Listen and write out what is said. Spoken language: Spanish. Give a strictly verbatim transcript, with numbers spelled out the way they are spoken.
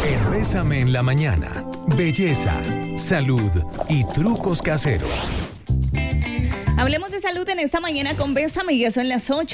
En Bésame en la Mañana, belleza, salud y trucos caseros. Hablemos de salud en esta mañana con Bésame y eso en las ocho.